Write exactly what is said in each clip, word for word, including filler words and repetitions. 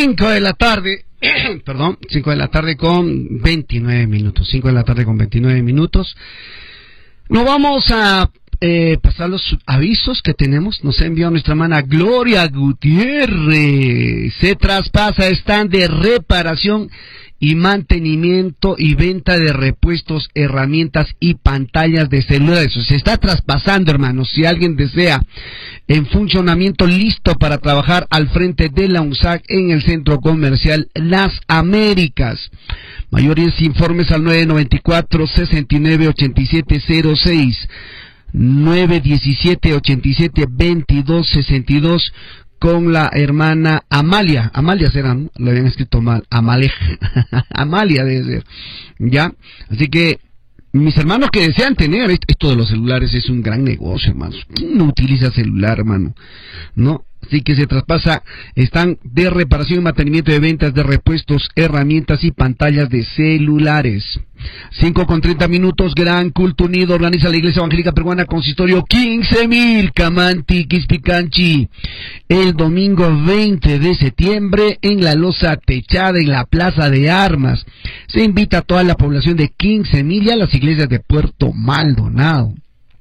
cinco de la tarde, perdón, cinco de la tarde con veintinueve minutos, cinco de la tarde con veintinueve minutos. Nos vamos a eh, pasar los avisos que tenemos. Nos envió nuestra hermana Gloria Gutiérrez. Se traspasa stand de reparación y mantenimiento y venta de repuestos, herramientas y pantallas de celulares. Se está traspasando, hermanos. Si alguien desea en funcionamiento, listo para trabajar al frente de la UNSAC en el Centro Comercial Las Américas. Mayores informes al nueve nueve cuatro, seis nueve, ocho siete cero seis, nueve uno siete, ocho siete, veintidós sesenta y dos, con la hermana Amalia. Amalia será, ¿no? Lo habían escrito mal. Amale. Amalia debe ser. ¿Ya? Así que, mis hermanos que desean tener esto de los celulares es un gran negocio, hermanos. ¿Quién no utiliza celular, hermano? ¿No? Así que se traspasa, están de reparación y mantenimiento de ventas de repuestos, herramientas y pantallas de celulares. cinco con treinta minutos, Gran Culto Unido organiza la Iglesia Evangélica Peruana Consistorio quince mil, Camanti, Quispicanchi, el domingo veinte de septiembre en la losa techada en la Plaza de Armas. Se invita a toda la población de quince mil y a las iglesias de Puerto Maldonado,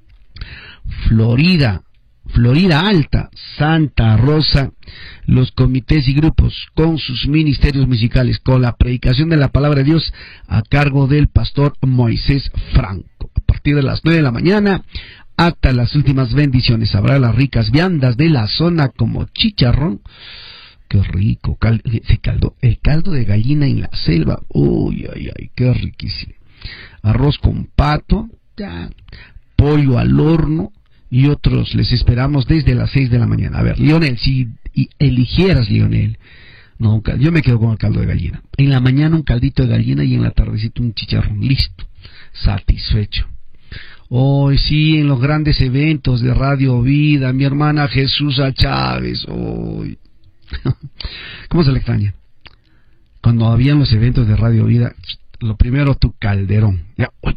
Florida, Florida Alta, Santa Rosa, los comités y grupos con sus ministerios musicales, con la predicación de la palabra de Dios a cargo del pastor Moisés Franco. A partir de las nueve de la mañana hasta las últimas bendiciones habrá las ricas viandas de la zona como chicharrón, qué rico, cal, ese caldo, el caldo de gallina en la selva, uy, ay, ay, qué riquísimo, arroz con pato, ya, pollo al horno, y otros les esperamos desde las seis de la mañana. A ver, Lionel, si eligieras, Lionel, no, yo me quedo con el caldo de gallina. En la mañana un caldito de gallina y en la tardecita un chicharrón, listo, satisfecho. Hoy sí, en los grandes eventos de Radio Vida, mi hermana Jesús Chávez, hoy. ¿Cómo se le extraña? Cuando habían los eventos de Radio Vida, lo primero tu calderón. Ya, uy.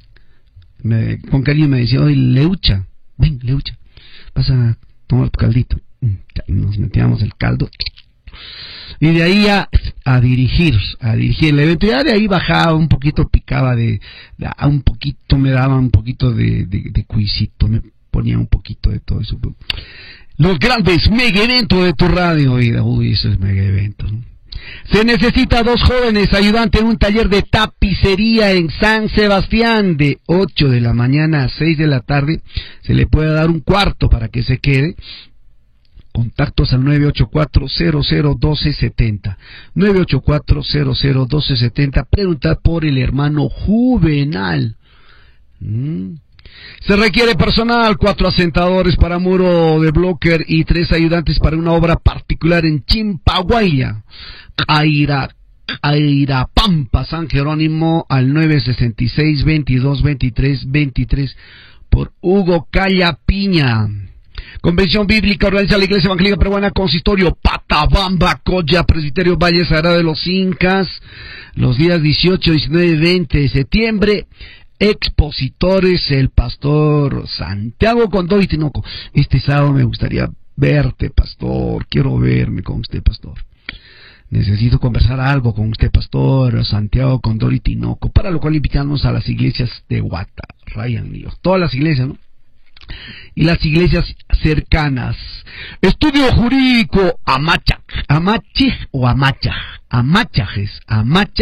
Me, con cariño me decía, hoy Leucha. Ven, Leucha, vas a tomar tu caldito. Y nos metíamos el caldo. Y de ahí a, a dirigir, a dirigir el evento. Ya de ahí bajaba un poquito, picaba de, de un poquito, me daba un poquito de, de, de cuisito, me ponía un poquito de todo eso. Los grandes mega eventos de tu radio, vida. Uy, esos mega eventos, ¿no? Se necesita dos jóvenes ayudantes en un taller de tapicería en San Sebastián de ocho de la mañana a seis de la tarde. Se le puede dar un cuarto para que se quede. Contactos al nueve ocho cuatro, cero cero uno dos siete cero. nueve ocho cuatro, cero cero uno dos siete cero. Preguntar por el hermano Juvenal. ¿Mm? Se requiere personal, cuatro asentadores para muro de blocker y tres ayudantes para una obra particular en Chimpaguaya, Aira, Airapampa, San Jerónimo, al nueve sesenta y seis, veintidós, veintitrés, veintitrés por Hugo Calla Piña. Convención Bíblica organiza la Iglesia Evangélica Peruana Consistorio Patabamba, Coya, Presbiterio Valle Sagrada de los Incas, los días dieciocho, diecinueve y veinte de septiembre. Expositores, el pastor Santiago Condori Tinoco. Este sábado me gustaría verte, pastor. Quiero verme con usted, pastor. Necesito conversar algo con usted, pastor Santiago Condori Tinoco. Para lo cual invitamos a las iglesias de Guata, Ryan Mío. Todas las iglesias, ¿no? Y las iglesias cercanas. Estudio jurídico Amacha, Amache o Amacha, Amachajes, Amacha.